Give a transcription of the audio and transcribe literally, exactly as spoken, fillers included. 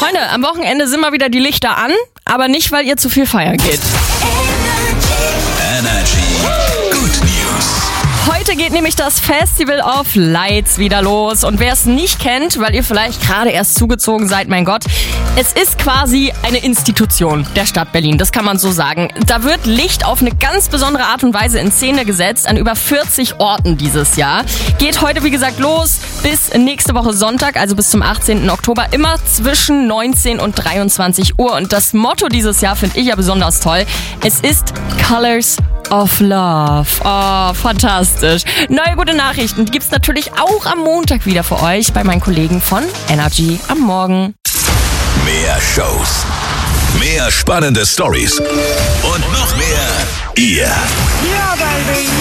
Freunde, am Wochenende sind mal wieder die Lichter an, aber nicht, weil ihr zu viel feiern geht. Energy. Good News. Heute geht nämlich das Festival of Lights wieder los. Und wer es nicht kennt, weil ihr vielleicht gerade erst zugezogen seid, mein Gott, es ist quasi eine Institution der Stadt Berlin, das kann man so sagen. Da wird Licht auf eine ganz besondere Art und Weise in Szene gesetzt, an über vierzig Orten dieses Jahr. Geht heute, wie gesagt, los bis nächste Woche Sonntag, also bis zum achtzehnten Oktober, immer zwischen neunzehn und dreiundzwanzig Uhr. Und das Motto dieses Jahr finde ich ja besonders toll. Es ist Colors of Love. Oh, fantastisch. Neue gute Nachrichten, die gibt's natürlich auch am Montag wieder für euch bei meinen Kollegen von Energy am Morgen. Mehr Shows, mehr spannende Stories und noch mehr ihr. Yeah, baby.